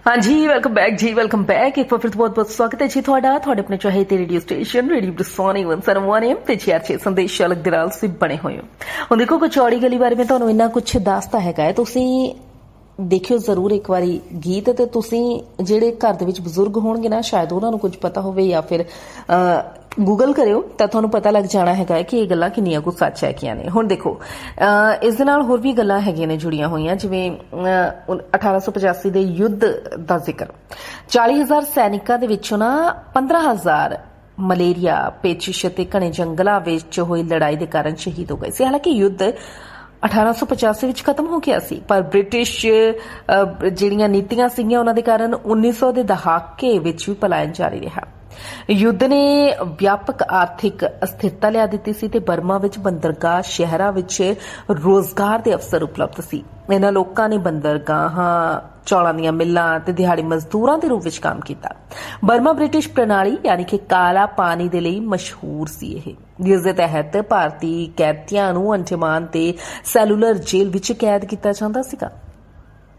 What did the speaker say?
हाँ जी, welcome back जी, welcome back. एक बार फिर बहुत बहुत स्वागत है जी ਤੁਹਾਡਾ ਆਪਣੇ ਚਾਹੇ ਤੇ ਰੇਡੀਓ ਸਟੇਸ਼ਨ ਰੇਡੀਓ ਬਰਸਾਨੀ 101 एम ਤੇ ਚਰਚੇ ਸੰਦੇਸ਼ ਅਲਗ ਦੇ ਨਾਲ ਤੁਸੀਂ ਬਣੇ ਹੋਏ ਹੋ। ਹੁਣ ਦੇਖੋ ਕਚੌੜੀ ਗਲੀ ਬਾਰੇ ਮੈਂ ਤੁਹਾਨੂੰ ਇੰਨਾ ਕੁਝ ਦੱਸਤਾ ਹੈਗਾ ਹੈ, ਤੁਸੀਂ ਦੇਖਿਓ ਜ਼ਰੂਰ ਇੱਕ ਵਾਰੀ ਗੀਤ। ਤੇ ਤੁਸੀਂ ਜਿਹੜੇ ਘਰ ਦੇ ਵਿੱਚ ਬਜ਼ੁਰਗ ਹੋਣਗੇ ਨਾ, ਸ਼ਾਇਦ ਉਹਨਾਂ ਨੂੰ ਕੁਝ ਪਤਾ ਹੋਵੇ ਜਾਂ ਫਿਰ ਗੂਗਲ ਕਰਿਓ ਤਾਂ ਤੁਹਾਨੂੰ ਪਤਾ ਲੱਗ ਜਾਣਾ ਹੈਗਾ ਕਿ ਇਹ ਗੱਲਾਂ ਕਿੰਨੀਆਂ ਕੁ ਸੱਚ ਹੈਗੀਆਂ ਨੇ। ਹੁਣ ਦੇਖੋ ਇਸ ਦੇ ਨਾਲ ਹੋਰ ਵੀ ਗੱਲਾਂ ਹੈਗੀਆਂ ਨੇ ਜੁੜੀਆਂ ਹੋਈਆਂ, ਜਿਵੇਂ 1885 ਦੇ ਯੁੱਧ ਦਾ ਜ਼ਿਕਰ। 40,000 ਸੈਨਿਕਾਂ ਦੇ ਵਿੱਚੋਂ ਨਾ 15,000 ਮਲੇਰੀਆ, ਪੇਚਿਸ਼ ਅਤੇ ਘਣੇ ਜੰਗਲਾਂ ਵਿੱਚ ਹੋਈ ਲੜਾਈ ਦੇ ਕਾਰਨ ਸ਼ਹੀਦ ਹੋ ਗਏ ਸੀ। ਹਾਲਾਂਕਿ ਯੁੱਧ 1885 ਵਿੱਚ ਖਤਮ ਹੋ ਗਿਆ ਸੀ, ਪਰ ਬ੍ਰਿਟਿਸ਼ ਜਿਹੜੀਆਂ ਨੀਤੀਆਂ ਸੀਗੀਆਂ ਉਹਨਾਂ ਦੇ ਕਾਰਨ 1900 ਦੇ ਦਹਾਕੇ ਵਿੱਚ ਵੀ ਪਲਾਇਨ ਜਾਰੀ ਰਿਹਾ। ਯੁੱਧ ਨੇ ਵਿਆਪਕ ਆਰਥਿਕ ਅਸਥਿਰਤਾ ਲਿਆ ਦਿੱਤੀ ਸੀ ਤੇ ਬਰਮਾ ਵਿੱਚ ਬੰਦਰਗਾਹ ਸ਼ਹਿਰਾਂ ਵਿੱਚ ਰੋਜ਼ਗਾਰ ਦੇ ਅਵਸਰ ਉਪਲਬਧ ਸੀ। ਇਹਨਾਂ ਲੋਕਾਂ ਨੇ ਬੰਦਰਗਾਹਾਂ, ਚੌਲਾਂ ਦੀਆਂ ਮਿੱਲਾਂ ਤੇ ਦਿਹਾੜੀ ਮਜ਼ਦੂਰਾਂ ਦੇ ਰੂਪ ਵਿੱਚ ਕੰਮ ਕੀਤਾ। ਬਰਮਾ ਬ੍ਰਿਟਿਸ਼ ਪ੍ਰਣਾਲੀ ਯਾਨੀ ਕਿ ਕਾਲਾ ਪਾਣੀ ਦੇ ਲਈ ਮਸ਼ਹੂਰ ਸੀ। ਜਿਸ ਦੇ ਤਹਿਤ ਭਾਰਤੀ ਕੈਦੀਆਂ ਨੂੰ ਅੰਡੇਮਾਨ ਤੇ ਸੈਲੂਲਰ ਜੇਲ੍ਹ ਵਿੱਚ ਕੈਦ ਕੀਤਾ ਜਾਂਦਾ ਸੀਗਾ।